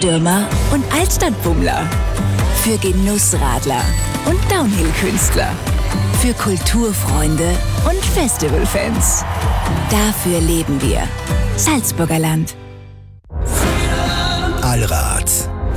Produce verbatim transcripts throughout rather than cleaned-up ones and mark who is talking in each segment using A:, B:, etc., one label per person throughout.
A: Gipfelstürmer und Altstadtbummler. Für Genussradler und Downhill-Künstler. Für Kulturfreunde und Festivalfans. Dafür leben wir. Salzburger Land.
B: Allrad.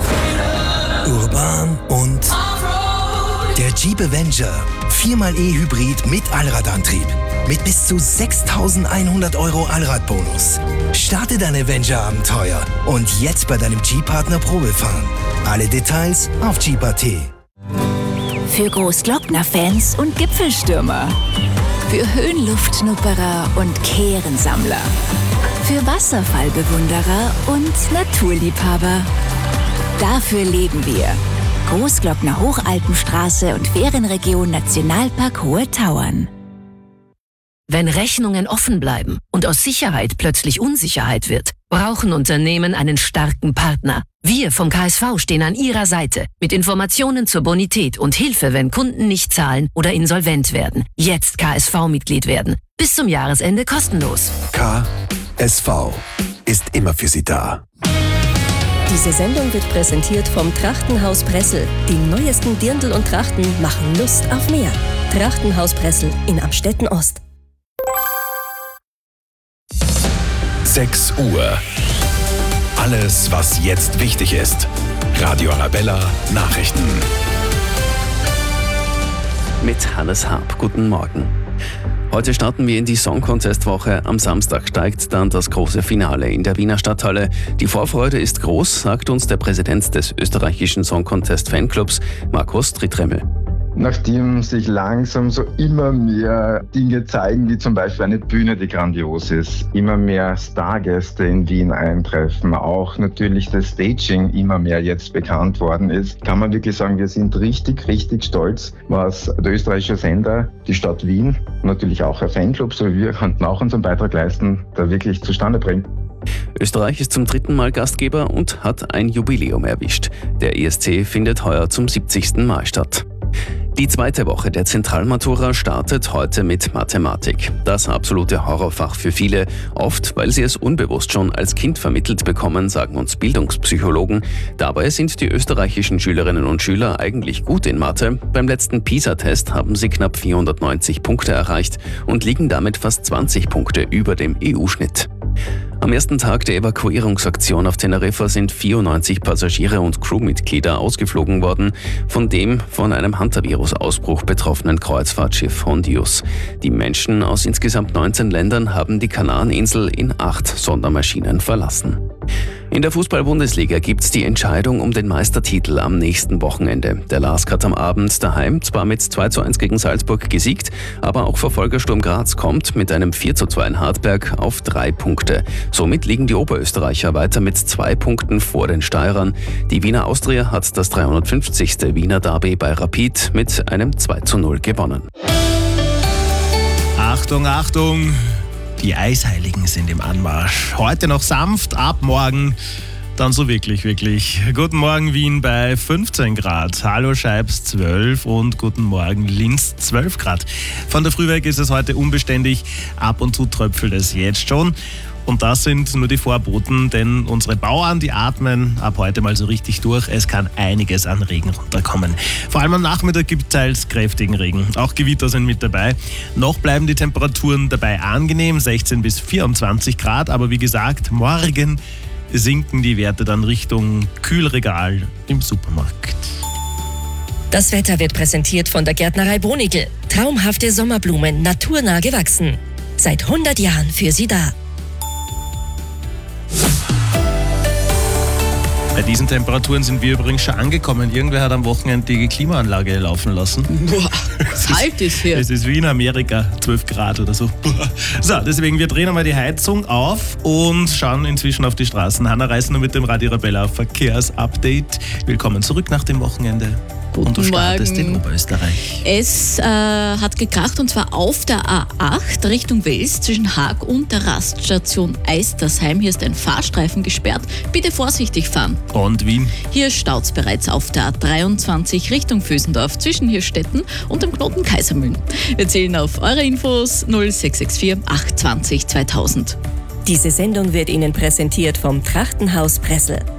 B: Urban und der Jeep Avenger. viermal E-Hybrid mit Allradantrieb. Mit bis zu sechstausendeinhundert Euro Allradbonus. Starte dein Avenger-Abenteuer und jetzt bei deinem Jeep-Partner Probefahren. Alle Details auf Jeep Punkt at.
A: Für Großglockner-Fans und Gipfelstürmer. Für Höhenluftschnupperer und Kehrensammler. Für Wasserfallbewunderer und Naturliebhaber. Dafür leben wir. Großglockner Hochalpenstraße und Ferienregion Nationalpark Hohe Tauern.
C: Wenn Rechnungen offen bleiben und aus Sicherheit plötzlich Unsicherheit wird, brauchen Unternehmen einen starken Partner. Wir vom K S V stehen an Ihrer Seite mit Informationen zur Bonität und Hilfe, wenn Kunden nicht zahlen oder insolvent werden. Jetzt K S V-Mitglied werden. Bis zum Jahresende kostenlos.
D: K S V ist immer für Sie da.
E: Diese Sendung wird präsentiert vom Trachtenhaus Pressel. Die neuesten Dirndl und Trachten machen Lust auf mehr. Trachtenhaus Pressel in Amstetten Ost.
D: sechs Uhr. Alles, was jetzt wichtig ist. Radio Arabella Nachrichten.
F: Mit Hannes Harp. Guten Morgen. Heute starten wir in die Song Contest Woche. Am Samstag steigt dann das große Finale in der Wiener Stadthalle. Die Vorfreude ist groß, sagt uns der Präsident des österreichischen Song Contest Fanclubs, Markus Tritremmel.
G: Nachdem sich langsam so immer mehr Dinge zeigen, wie zum Beispiel eine Bühne, die grandios ist, immer mehr Stargäste in Wien eintreffen, auch natürlich das Staging immer mehr jetzt bekannt worden ist, kann man wirklich sagen, wir sind richtig, richtig stolz, was der österreichische Sender, die Stadt Wien und natürlich auch der Fanclub, so wie wir konnten auch unseren Beitrag leisten, da wirklich zustande bringen.
F: Österreich ist zum dritten Mal Gastgeber und hat ein Jubiläum erwischt. Der E S C findet heuer zum siebzigsten Mal statt. Die zweite Woche der Zentralmatura startet heute mit Mathematik. Das absolute Horrorfach für viele, oft weil sie es unbewusst schon als Kind vermittelt bekommen, sagen uns Bildungspsychologen. Dabei sind die österreichischen Schülerinnen und Schüler eigentlich gut in Mathe. Beim letzten PISA-Test haben sie knapp vierhundertneunzig Punkte erreicht und liegen damit fast zwanzig Punkte über dem E U-Schnitt. Am ersten Tag der Evakuierungsaktion auf Teneriffa sind vierundneunzig Passagiere und Crewmitglieder ausgeflogen worden, von dem von einem Hantavirus-Ausbruch betroffenen Kreuzfahrtschiff Hondius. Die Menschen aus insgesamt neunzehn Ländern haben die Kanareninsel in acht Sondermaschinen verlassen. In der Fußball-Bundesliga gibt's die Entscheidung um den Meistertitel am nächsten Wochenende. Der LASK hat am Abend daheim zwar mit zwei zu eins gegen Salzburg gesiegt, aber auch Verfolger Sturm Graz kommt mit einem vier zu zwei in Hartberg auf drei Punkte. Somit liegen die Oberösterreicher weiter mit zwei Punkten vor den Steirern. Die Wiener Austria hat das dreihundertfünfzigste Wiener Derby bei Rapid mit einem zwei zu null gewonnen.
H: Achtung, Achtung! Die Eisheiligen sind im Anmarsch. Heute noch sanft, ab morgen dann so wirklich, wirklich. Guten Morgen Wien bei fünfzehn Grad. Hallo Scheibs zwölf und guten Morgen Linz zwölf Grad. Von der Früh weg ist es heute unbeständig. Ab und zu tröpfelt es jetzt schon. Und das sind nur die Vorboten, denn unsere Bauern, die atmen ab heute mal so richtig durch. Es kann einiges an Regen runterkommen. Vor allem am Nachmittag gibt es teils kräftigen Regen. Auch Gewitter sind mit dabei. Noch bleiben die Temperaturen dabei angenehm, sechzehn bis vierundzwanzig Grad. Aber wie gesagt, morgen sinken die Werte dann Richtung Kühlregal im Supermarkt.
E: Das Wetter wird präsentiert von der Gärtnerei Bonigl. Traumhafte Sommerblumen, naturnah gewachsen. Seit hundert Jahren für Sie da.
H: Bei diesen Temperaturen sind wir übrigens schon angekommen. Irgendwer hat am Wochenende die Klimaanlage laufen lassen.
I: Boah, kalt ist hier.
H: Es ist wie in Amerika, zwölf Grad oder so. So, deswegen, wir drehen einmal die Heizung auf und schauen inzwischen auf die Straßen. Hanna Reisner mit dem Radio Arabella Verkehrsupdate. Willkommen zurück nach dem Wochenende.
I: Guten
H: und du startest
I: Morgen.
H: in Oberösterreich.
I: Es äh, hat gekracht und zwar auf der A acht Richtung Wels zwischen Haag und der Raststation Eistersheim. Hier ist ein Fahrstreifen gesperrt. Bitte vorsichtig fahren.
H: Und Wien?
I: Hier staut's bereits auf der A dreiundzwanzig Richtung Vösendorf zwischen Hirstetten und dem Knoten Kaisermühlen. Wir zählen auf eure Infos null sechs sechs vier acht zwei null zweitausend.
E: Diese Sendung wird Ihnen präsentiert vom Trachtenhaus Pressel.